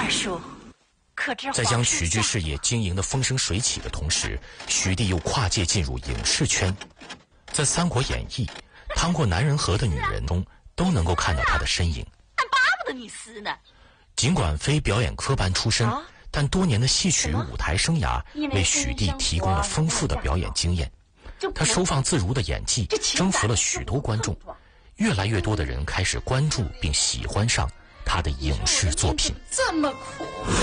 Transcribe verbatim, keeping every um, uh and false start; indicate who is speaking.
Speaker 1: 二叔，可知
Speaker 2: 在将曲剧事业经营得风生水起的同时，许帝又跨界进入影视圈。在《三国演义》趟过南人河的女人中，都能够看到她的身影。
Speaker 1: 俺巴不得你死呢。
Speaker 2: 尽管非表演科班出身，啊、但多年的戏曲舞台生涯为许帝提供了丰富的表演经验。他收放自如的演技征服了许多观众，越来越多的人开始关注并喜欢上他的影视作品。
Speaker 1: 这么苦。